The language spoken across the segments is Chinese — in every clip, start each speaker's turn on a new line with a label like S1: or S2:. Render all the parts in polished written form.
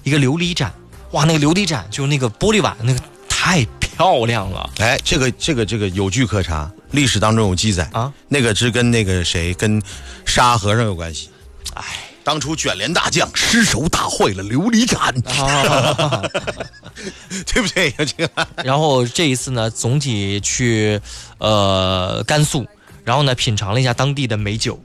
S1: 一个琉璃盏，哇，那个琉璃盏就是那个玻璃碗，那个太漂亮了。
S2: 哎，这个有据可查，历史当中有记载啊，那个是跟那个谁跟沙和尚有关系。哎，当初卷帘大将失手打坏了琉璃盏，对不对？
S1: 然后这一次呢，总体去甘肃，然后呢品尝了一下当地的美酒。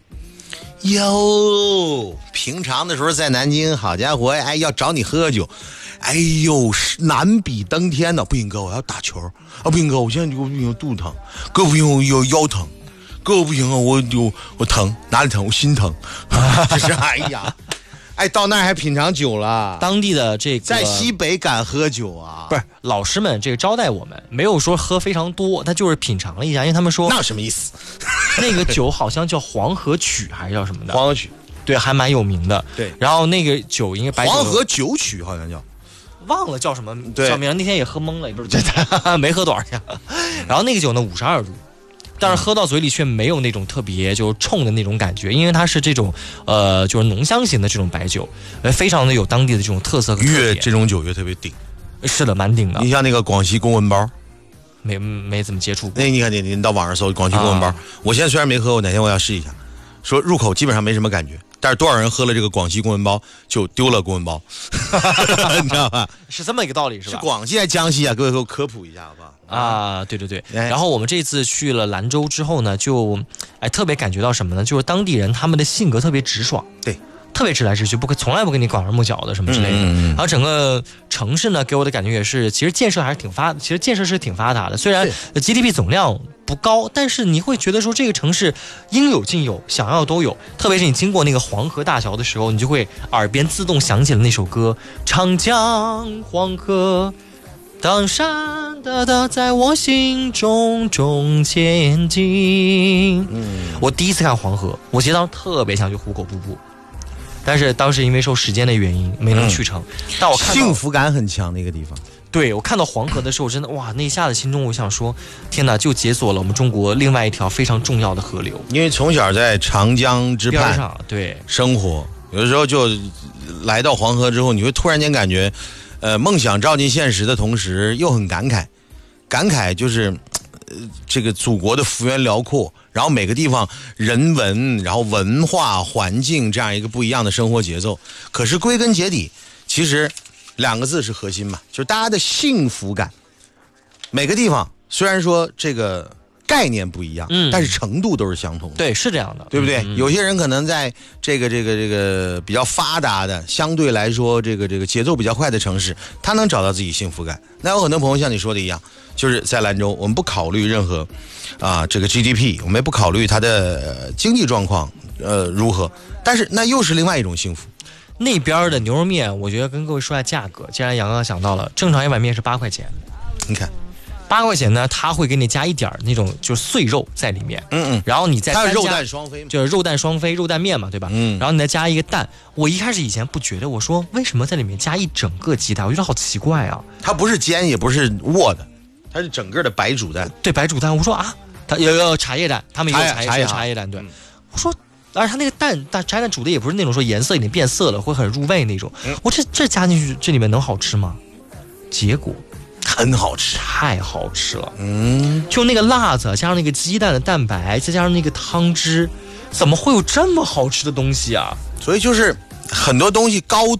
S2: 哟，平常的时候在南京，好家伙，哎，要找你喝酒，哎呦，难比登天呢。不行哥，我要打球啊！不行哥，我现在不行肚子疼，哥不行我有腰疼，哥不行啊，我疼，哪里疼？我心疼。就是哎呀，哎，到那儿还品尝酒了。
S1: 当地的这个
S2: 在西北敢喝酒啊？
S1: 不是，老师们这个招待我们，没有说喝非常多，他就是品尝了一下，因为他们说
S2: 那有什么意思？
S1: 那个酒好像叫黄河曲还是叫什么的？
S2: 黄河曲，
S1: 对，还蛮有名的。
S2: 对，
S1: 然后那个酒应该白酒
S2: 黄河酒曲好像叫，
S1: 忘了叫什么
S2: 对
S1: 叫名，那天也喝懵了，也不是没喝多少下。然后那个酒呢52度。但是喝到嘴里却没有那种特别就冲的那种感觉，因为它是这种就是浓香型的这种白酒，非常的有当地的这种特色和特点。
S2: 越这种酒越特别顶。
S1: 是的，蛮顶的。
S2: 你像那个广西公文包，
S1: 没怎么接触过。
S2: 那你看你到网上搜广西公文包，我现在虽然没喝，我哪天我要试一下。说入口基本上没什么感觉，但是多少人喝了这个广西公文包就丢了公文包，你知道吧？
S1: 是这么一个道理，是吧？
S2: 是广西还是江西啊？各位给我科普一下好不好？
S1: 啊，对对对。然后我们这次去了兰州之后呢，就特别感觉到什么呢？就是当地人他们的性格特别直爽，
S2: 对，
S1: 特别直来直去，从来不跟你拐弯抹角的什么之类的。然后整个城市呢，给我的感觉也是，其实建设是挺发达的。虽然 GDP 总量不高，但是你会觉得说这个城市应有尽有，想要都有。特别是你经过那个黄河大桥的时候，你就会耳边自动响起了那首歌：长江黄河。当山的在我心中前进。我第一次看黄河，我其实当时特别想去壶口瀑布，但是当时因为受时间的原因没能去成。但我看到
S2: 幸福感很强那个地方。
S1: 对，我看到黄河的时候，真的哇，那一下子心中我想说，天哪，就解锁了我们中国另外一条非常重要的河流。
S2: 因为从小在长江之畔
S1: 上对
S2: 生活，有的时候就来到黄河之后，你会突然间感觉。梦想照进现实的同时，又很感慨就是，这个祖国的幅员辽阔，然后每个地方人文，然后文化环境这样一个不一样的生活节奏。可是归根结底，其实2个字是核心嘛，就是大家的幸福感。每个地方虽然说这个概念不一样，但是程度都是相同的。
S1: 对，是这样的，
S2: 对不对？有些人可能在这个比较发达的，相对来说这个节奏比较快的城市，他能找到自己幸福感。那有很多朋友像你说的一样，就是在兰州，我们不考虑任何这个 GDP， 我们也不考虑它的经济状况如何，但是那又是另外一种幸福。
S1: 那边的牛肉面，我觉得跟各位说下价格。既然杨刚想到了，正常一碗面是8块钱，
S2: 你看。
S1: 8块钱呢，他会给你加一点那种就是碎肉在里面，然后你再
S2: 它是肉蛋双飞嘛，
S1: 就是肉蛋双飞，肉蛋面嘛，对吧？然后你再加一个蛋。我一开始以前不觉得，我说为什么在里面加一整个鸡蛋？我觉得好奇怪啊。
S2: 它不是煎也不是握的，它是整个的白煮蛋。
S1: 对，白煮蛋。我说啊，它有茶叶蛋，他们也有茶叶蛋。对，我说，而且它那个茶叶蛋煮的也不是那种说颜色已经变色了会很入味那种。我这加进去这里面能好吃吗？结果。
S2: 很好吃，
S1: 太好吃了。就那个辣子加上那个鸡蛋的蛋白，再加上那个汤汁，怎么会有这么好吃的东西啊？
S2: 所以就是很多东西高